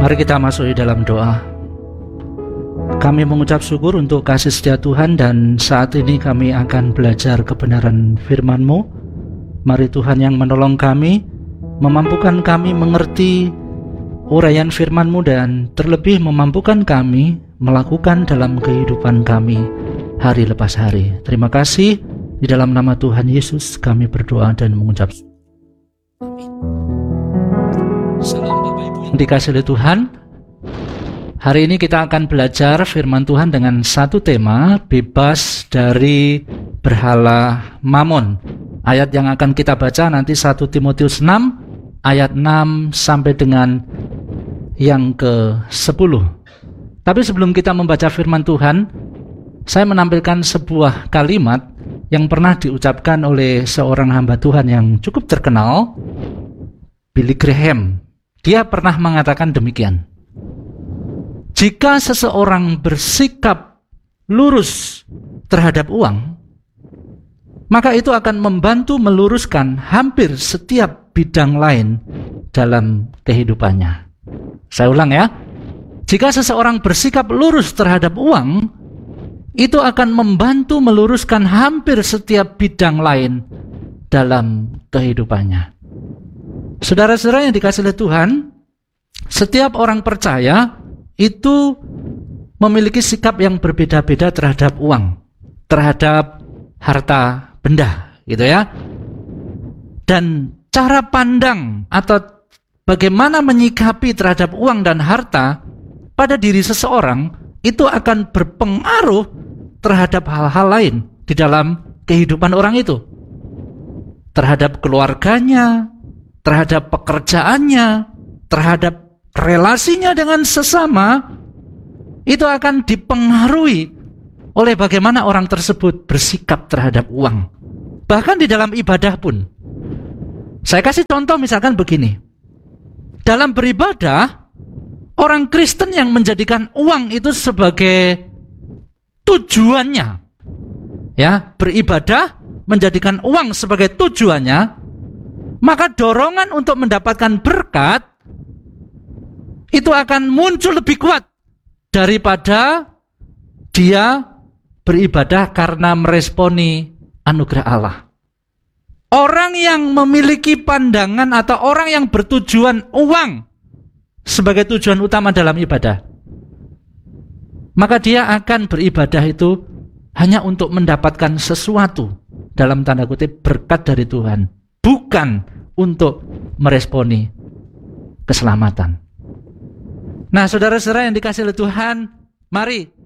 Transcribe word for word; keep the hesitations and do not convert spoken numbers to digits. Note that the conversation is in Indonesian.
Mari kita masuk di dalam doa. Kami mengucap syukur untuk kasih setia Tuhan, dan saat ini kami akan belajar kebenaran firman-Mu. Mari Tuhan yang menolong kami, memampukan kami mengerti uraian firman-Mu, dan terlebih memampukan kami melakukan dalam kehidupan kami hari lepas hari. Terima kasih, di dalam nama Tuhan Yesus kami berdoa dan mengucap syukur. Amin. Salam Bapak Ibu yang dikasihi oleh Tuhan. Hari ini kita akan belajar firman Tuhan dengan satu tema, bebas dari berhala Mamon. Ayat yang akan kita baca nanti satu Timotius enam ayat enam sampai dengan yang ke sepuluh. Tapi sebelum kita membaca firman Tuhan, saya menampilkan sebuah kalimat yang pernah diucapkan oleh seorang hamba Tuhan yang cukup terkenal, Billy Graham. Dia pernah mengatakan demikian: jika seseorang bersikap lurus terhadap uang, maka itu akan membantu meluruskan hampir setiap bidang lain dalam kehidupannya. Saya ulang ya. Jika seseorang bersikap lurus terhadap uang, itu akan membantu meluruskan hampir setiap bidang lain dalam kehidupannya. Saudara-saudara yang dikasihi oleh Tuhan, setiap orang percaya itu memiliki sikap yang berbeda-beda terhadap uang, terhadap harta benda, gitu ya. Dan cara pandang atau bagaimana menyikapi terhadap uang dan harta pada diri seseorang itu akan berpengaruh terhadap hal-hal lain di dalam kehidupan orang itu. Terhadap keluarganya, terhadap pekerjaannya, terhadap relasinya dengan sesama, itu akan dipengaruhi oleh bagaimana orang tersebut bersikap terhadap uang. Bahkan di dalam ibadah pun. Saya kasih contoh misalkan begini. Dalam beribadah, orang Kristen yang menjadikan uang itu sebagai tujuannya, ya, beribadah menjadikan uang sebagai tujuannya, maka dorongan untuk mendapatkan berkat itu akan muncul lebih kuat daripada dia beribadah karena meresponi anugerah Allah. Orang yang memiliki pandangan atau orang yang bertujuan uang sebagai tujuan utama dalam ibadah, maka dia akan beribadah itu hanya untuk mendapatkan sesuatu, dalam tanda kutip berkat dari Tuhan, bukan untuk meresponi keselamatan. Nah, saudara-saudara yang dikasihi oleh Tuhan, mari